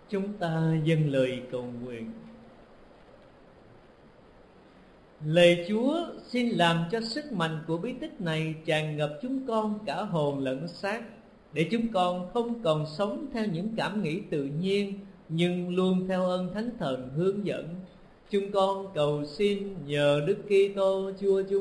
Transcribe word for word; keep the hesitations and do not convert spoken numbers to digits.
Chúng ta dâng lời cầu nguyện. Lạy Chúa, xin làm cho sức mạnh của bí tích này tràn ngập chúng con cả hồn lẫn xác, để chúng con không còn sống theo những cảm nghĩ tự nhiên, nhưng luôn theo ơn Thánh Thần hướng dẫn. Chúng con cầu xin nhờ Đức Kitô Chúa chúng